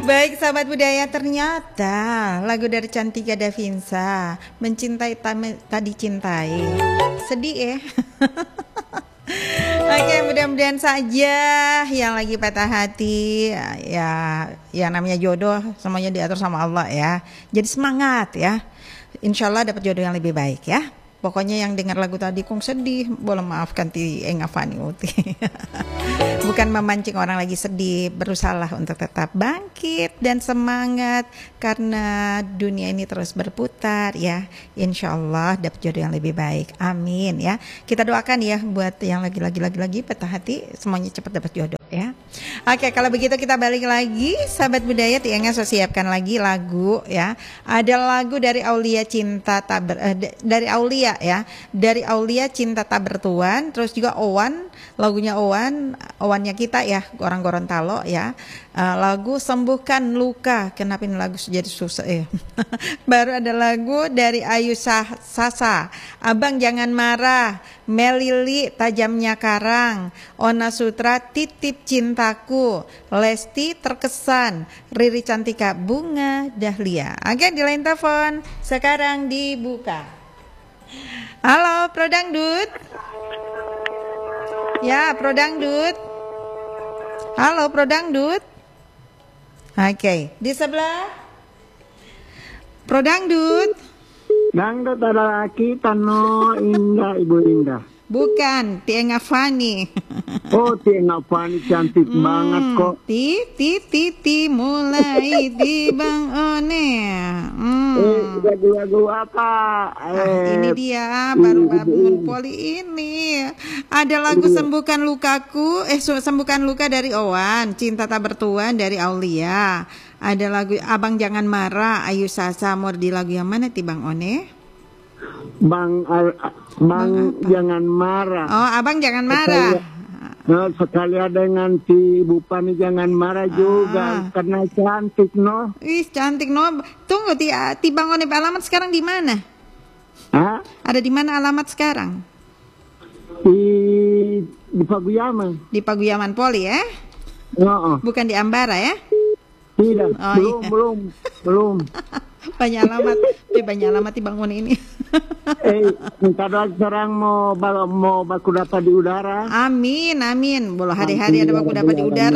Baik sahabat budaya, ternyata lagu dari Cantika Davinsa, Mencintai Tak Dicintai. Sedih ya. Oke, mudah-mudahan saja yang lagi patah hati ya, yang namanya jodoh semuanya diatur sama Allah ya. Jadi semangat ya. Insya Allah dapat jodoh yang lebih baik ya. Pokoknya yang dengar lagu tadi kong sedih, boleh maafkan ti engafani uti. Bukan memancing orang lagi sedih, berusahalah untuk tetap bangkit dan semangat karena dunia ini terus berputar ya. Insya Allah dapat jodoh yang lebih baik. Amin ya. Kita doakan ya buat yang lagi patah hati semuanya cepat dapat jodoh ya. Oke, kalau begitu kita balik lagi sahabat budaya, Tiangnya saya siapkan lagi lagu ya. Ada lagu dari Aulia Cinta dari Aulia ya, dari Aulia Cinta Tak Bertuan, terus juga Owan, lagunya Owannya kita ya, orang Gorontalo ya. Lagu Sembuhkan Luka. Kenapa ini lagu jadi susah ya? Baru ada lagu dari Ayu Sasa, Abang Jangan Marah, Melili Tajamnya Karang, Ona Sutra Titip Cintaku, Lesti Terkesan, Riri Cantika Bunga Dahlia. Oke, di line telepon sekarang dibuka. Halo Pro Dangdut. Ya, Pro Dangdut. Halo Pro Dangdut. Oke, di sebelah Pro Dangdut. Dangdut ada laki Tano Indah, Ibu Indah. Bukan, Tienga Fani. Oh, Tienga Fani cantik banget kok. Ti mulai di Bang One. Lagu apa? Ini dia baru bangun poli ini. Ada lagu Sembuhkan Lukaku, Sembuhkan Luka dari Owan, Cinta Tak Bertuan dari Aulia. Ada lagu Abang Jangan Marah, Ayu Sasa. Mau di lagu yang mana ti Bang One? Bang Jangan Marah. Oh, Abang Jangan Marah. Sekali dengan si Ibu Pani Jangan Marah juga karena cantik no. Ih, cantik no. Tunggu ti Bang One, alamat sekarang di mana? Hah? Ada di mana alamat sekarang? Di Paguyaman. Di Paguyaman Poli ya? Bukan di Ambara ya? Tidak, belum. Banyak alamat di bangun ini. Minta doa serang mau baku dapat di udara. Amin. Boleh hari-hari ada baku dapat di udara.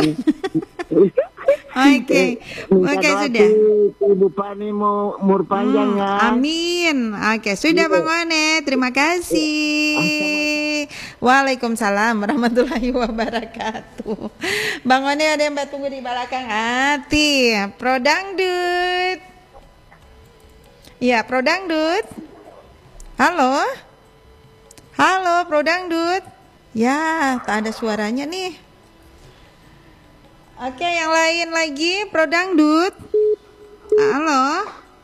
Oke, sudah. Ibu Pani mau umur panjang ya. Amin. Oke, sudah Bang One. Terima kasih. Waalaikumsalam warahmatullahi wabarakatuh. Bang One ada yang tunggu di belakang hati. Pro Dangdut. Ya, Pro Dangdut. Halo Pro Dangdut. Ya, tak ada suaranya nih. Oke, yang lain lagi Pro Dangdut. Halo.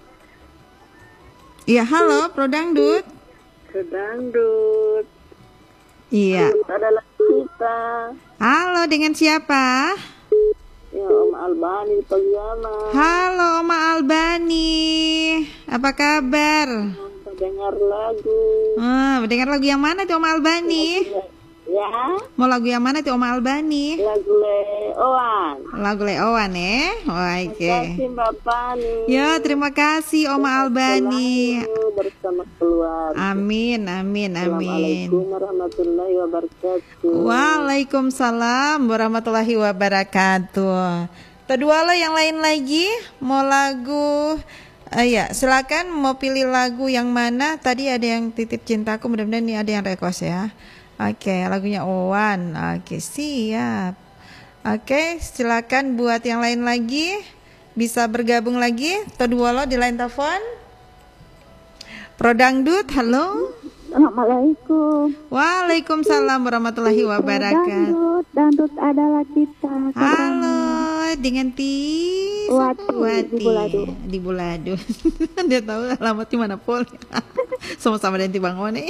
Iya, halo Pro Dangdut. Pro Dangdut. Iya. Adalah kita. Halo, dengan siapa? Ya, Om Albani di Pagiaman. Halo Oma Albani. Apa kabar? Dengar lagu. Dengar lagu yang mana tuh Oma Albani? Ya. Mau lagu yang mana tuh Oma Albani? Lagu Leoan. Lagu Leoan ya? Oke. Terima kasih Mbak Pani. Ya, terima kasih Oma Albani. Bersama keluarga. Amin. Assalamualaikum warahmatullahi wabarakatuh. Waalaikumsalam warahmatullahi wabarakatuh. Kedua lo yang lain lagi mau lagu ya silakan mau pilih lagu yang mana. Tadi ada yang Titip Cintaku, mudah-mudahan ini ada yang request ya. Oke, lagunya Owan. Oke, siap. Oke, silakan buat yang lain lagi bisa bergabung lagi. Kedua lo di line telepon. Pro Dangdut, halo. Assalamualaikum. Waalaikumsalam warahmatullahi wabarakatuh. Dangdut adalah kita. Halo, dengan Wati. Di Bulado. Dia tahu alamat di mana Pol. Sama-sama dengan Bang One.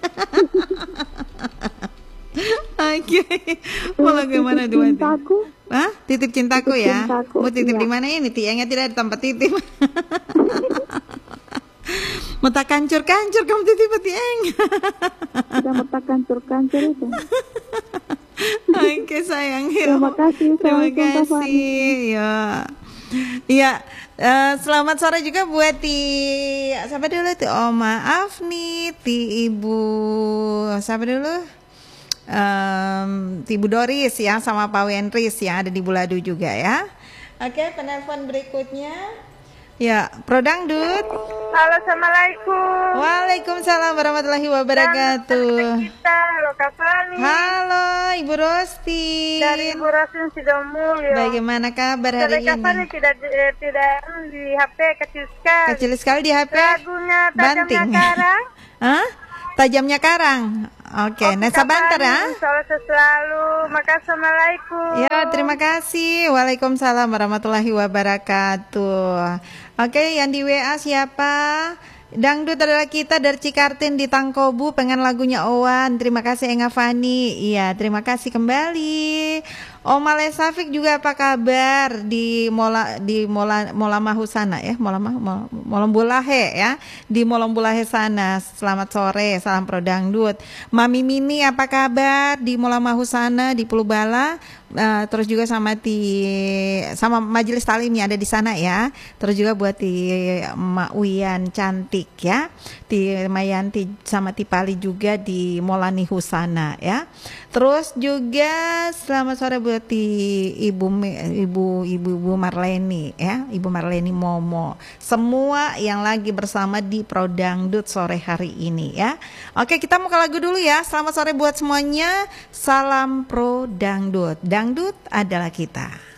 Oke. Mau lagu mana tuh Wati? Titip Cintaku ya. Mau titip di mana ini? Tiangnya tidak ada tempat titip. Mau tak kancur-kancur kamu titip Tiang. Sudah mau tak kancur-kancur itu. Oke sayang. Terima kasih. Terima kasih. Ya. Iya, selamat sore juga buat siapa dulu ti Oma Afni, ti Ibu siapa dulu? Ti Ibu Doris ya, sama Pak Wenris yang ada di Buladu juga ya. Oke, penelpon berikutnya. Ya, Prodangdut. Halo, assalamualaikum. Waalaikumsalam warahmatullahi wabarakatuh. Kita, halo Kak Fani. Halo Ibu Rosti. Dari Ibu Rosti Sidomulyo. Bagaimana kabar hari Kak Fani ini? tidak di HP kecil sekali. Kecil sekali di HP. Lagunya Tajamnya Banting. Karang. Hah? Tajamnya Karang. Oke, Nesa Banter ya. Salam selalu. Makasih, assalamualaikum. Ya, terima kasih. Waalaikumsalam warahmatullahi wabarakatuh. Oke, yang di WA siapa? Dangdut adalah kita dari Cikartin di Tangkobu, pengen lagunya Owan. Terima kasih Enga Fani. Iya, terima kasih kembali. Om Ale Safik juga apa kabar di Mola Mahusana ya, Molambulahe ya, di Molambulahe sana. Selamat sore, salam Pro Dangdut. Mami Mini apa kabar di Mola Mahusana di Pulau Bala? Terus juga sama majelis talimnya ada di sana ya. Terus juga buat Mak Wian cantik ya, Mayanti sama Tipali juga di Molani Husana ya. Terus juga selamat sore buat Ibu Marleni ya, Ibu Marleni Momo. Semua yang lagi bersama di Pro Dangdut sore hari ini ya. Oke, kita mau ke lagu dulu ya. Selamat sore buat semuanya. Salam Pro Dangdut. Dangdut adalah kita.